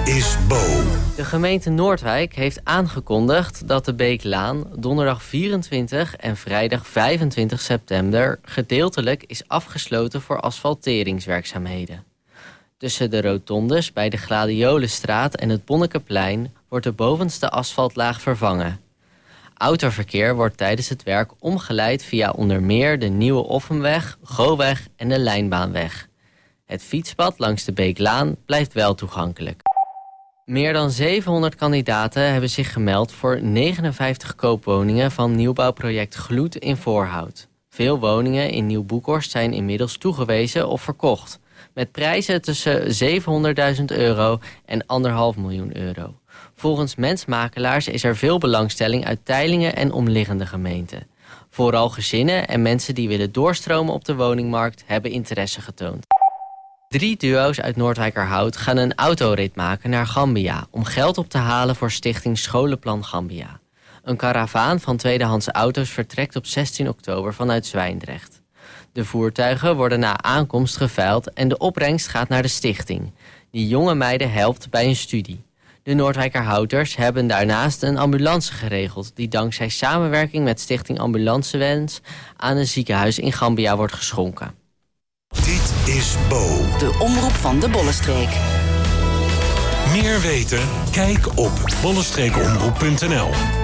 is Bo. De gemeente Noordwijk heeft aangekondigd dat de Beeklaan donderdag 24 en vrijdag 25 september gedeeltelijk is afgesloten voor asfalteringswerkzaamheden. Tussen de rotondes bij de Gladiolenstraat en het Bonnekeplein wordt de bovenste asfaltlaag vervangen. Autoverkeer wordt tijdens het werk omgeleid via onder meer de Nieuwe Offenweg, Goweg en de Lijnbaanweg. Het fietspad langs de Beeklaan blijft wel toegankelijk. Meer dan 700 kandidaten hebben zich gemeld voor 59 koopwoningen van nieuwbouwproject Gloed in Voorhout. Veel woningen in Nieuw-Boekhorst zijn inmiddels toegewezen of verkocht, met prijzen tussen €700.000 en €1,5 miljoen. Volgens mensmakelaars is er veel belangstelling uit Teylingen en omliggende gemeenten. Vooral gezinnen en mensen die willen doorstromen op de woningmarkt hebben interesse getoond. 3 duo's uit Noordwijkerhout gaan een autorit maken naar Gambia om geld op te halen voor stichting Scholenplan Gambia. Een karavaan van tweedehands auto's vertrekt op 16 oktober vanuit Zwijndrecht. De voertuigen worden na aankomst geveild en de opbrengst gaat naar de stichting, die jonge meiden helpt bij een studie. De Noordwijkerhouters hebben daarnaast een ambulance geregeld die dankzij samenwerking met Stichting Ambulancewens aan een ziekenhuis in Gambia wordt geschonken. Dit is Bo. De omroep van de Bollenstreek. Meer weten? Kijk op bollestreekomroep.nl.